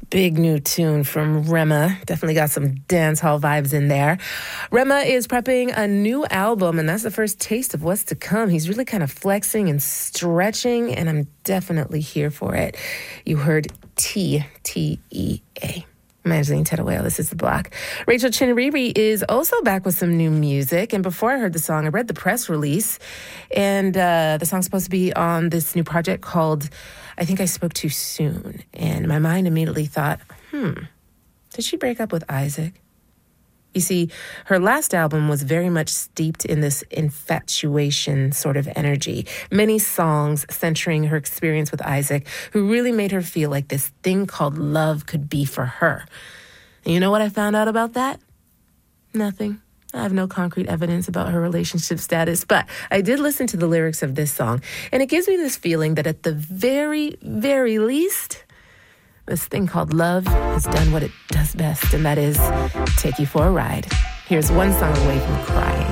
big new tune from Rema. Definitely got some dance hall vibes in there. Rema is prepping a new album, and that's the first taste of what's to come. He's really kind of flexing and stretching, and I'm definitely here for it. You heard T-T-E-A. I'm Angeline Tedawale. This is The Block. Rachel Chinariri is also back with some new music. And before I heard the song, I read the press release. And the song's supposed to be on this new project called I Think I Spoke Too Soon. And my mind immediately thought, did she break up with Isaac? You see, her last album was very much steeped in this infatuation sort of energy. Many songs centering her experience with Isaac, who really made her feel like this thing called love could be for her. And you know what I found out about that? Nothing. I have no concrete evidence about her relationship status, but I did listen to the lyrics of this song, and it gives me this feeling that at the very, very least, this thing called love has done what it does best, and that is take you for a ride. Here's one song away from crying.